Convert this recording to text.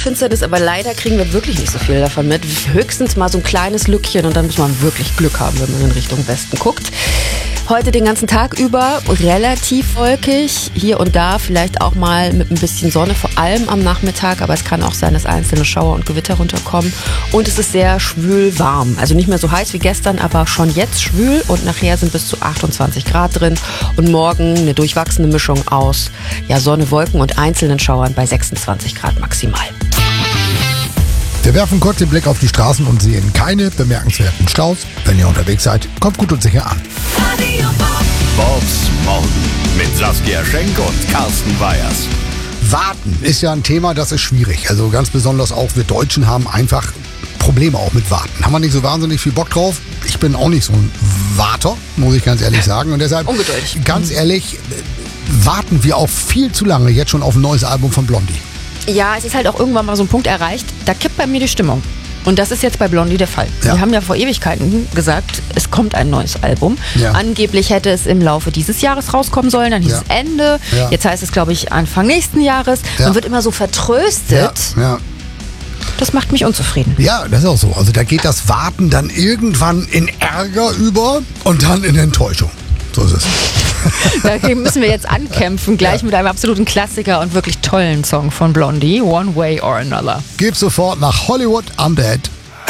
Finsternis, aber leider kriegen wir wirklich nicht so viel davon mit. Höchstens mal so ein kleines Lückchen und dann muss man wirklich Glück haben, wenn man in Richtung Westen guckt. Heute den ganzen Tag über relativ wolkig, hier und da vielleicht auch mal mit ein bisschen Sonne, vor allem am Nachmittag, aber es kann auch sein, dass einzelne Schauer und Gewitter runterkommen und es ist sehr schwül warm, also nicht mehr so heiß wie gestern, aber schon jetzt schwül und nachher sind bis zu 28 Grad drin und morgen eine durchwachsene Mischung aus Sonne, Wolken und einzelnen Schauern bei 26 Grad maximal. Wir werfen kurz den Blick auf die Straßen und sehen keine bemerkenswerten Staus. Wenn ihr unterwegs seid, kommt gut und sicher an. Bobs Morgen mit Saskia Schenk und Carsten Weyers. Warten ist ja ein Thema, das ist schwierig. Also ganz besonders auch wir Deutschen haben einfach Probleme auch mit Warten. Haben wir nicht so wahnsinnig viel Bock drauf. Ich bin auch nicht so ein Warter, muss ich ganz ehrlich sagen. Und deshalb, ungeduldig. Ganz ehrlich, warten wir auch viel zu lange jetzt schon auf ein neues Album von Blondie. Ja, es ist halt auch irgendwann mal so ein Punkt erreicht, da kippt bei mir die Stimmung. Und das ist jetzt bei Blondie der Fall. Ja. Die haben ja vor Ewigkeiten gesagt, es kommt ein neues Album. Ja. Angeblich hätte es im Laufe dieses Jahres rauskommen sollen, dann hieß es Ende. Ja. Jetzt heißt es, glaube ich, Anfang nächsten Jahres. Ja. Man wird immer so vertröstet. Ja. Das macht mich unzufrieden. Ja, das ist auch so. Also da geht das Warten dann irgendwann in Ärger über und dann in Enttäuschung. So ist es. Dagegen müssen wir jetzt ankämpfen, gleich mit einem absoluten Klassiker und wirklich tollen Song von Blondie, One Way or Another. Gebt sofort nach Hollywood Undead.